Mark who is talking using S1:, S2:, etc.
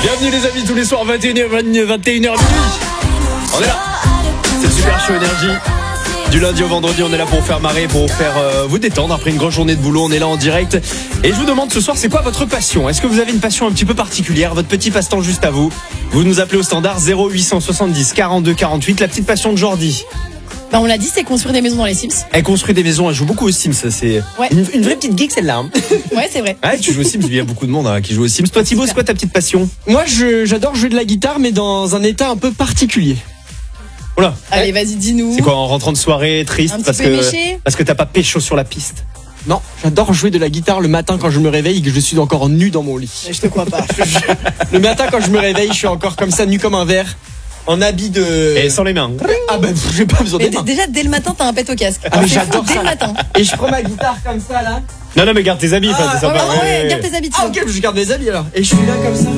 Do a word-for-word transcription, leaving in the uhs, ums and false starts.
S1: Bienvenue les amis, tous les soirs vingt et une heures, vingt et une heures minuit. On est là. C'est Super Show Énergie. Du lundi au vendredi, on est là pour vous faire marrer, pour vous faire euh, vous détendre après une grosse journée de boulot. On est là en direct. Et je vous demande ce soir, c'est quoi votre passion? Est-ce que vous avez une passion un petit peu particulière, votre petit passe-temps juste à vous? Vous nous appelez au standard zéro huit cent soixante-dix quarante-deux quarante-huit. La petite passion de Jordi.
S2: Bah on l'a dit, c'est construire des maisons dans les Sims.
S1: Elle construit des maisons, elle joue beaucoup aux Sims. Ça, c'est
S2: Ouais.
S1: une, une vraie petite geek celle-là. Hein.
S2: Ouais, c'est vrai.
S1: Ouais, tu joues aux Sims, il y a beaucoup de monde hein, qui joue aux Sims. Toi Thibaut, c'est quoi ta petite passion?
S3: Moi, je, j'adore jouer de la guitare, mais dans un état un peu particulier.
S1: Oula.
S2: Allez, vas-y, dis-nous.
S1: C'est quoi, en rentrant de soirée, triste
S2: Un petit
S1: parce
S2: peu
S1: que
S2: éméché
S1: parce que t'as pas pécho sur la piste?
S3: Non, j'adore jouer de la guitare le matin quand je me réveille et que je suis encore nu dans mon lit.
S2: Je te crois pas.
S3: Le matin quand je me réveille, je suis encore comme ça, nu comme un verre, en habit de...
S1: Et sans les mains.
S3: Ah ben, j'ai pas besoin
S2: Mais
S3: des mains.
S2: d- déjà, dès le matin, t'as un pet au casque.
S3: Ah mais
S2: C'est
S3: j'adore
S2: fou, dès
S3: ça.
S2: le matin.
S3: Et je prends ma guitare comme ça là.
S1: Non non mais garde tes habits, enfin,
S3: Ah,
S1: c'est
S2: Ouais,
S1: sympa.
S2: ouais, ouais,
S1: Ouais.
S2: garde tes habits.
S3: Ah ok, je garde mes habits alors. Et je suis là comme ça.